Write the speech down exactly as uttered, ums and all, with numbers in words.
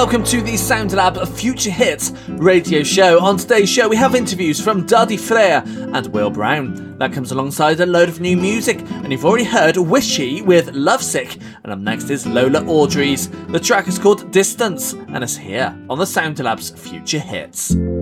Welcome to the SoundLab Future Hits radio show. On today's show we have interviews from Dadi Freya and Will Brown. That comes alongside a load of new music, and you've already heard Wishy with Lovesick, and up next is Lola Audrey's. The track is called Distance, and it's here on the SoundLab's Future Hits.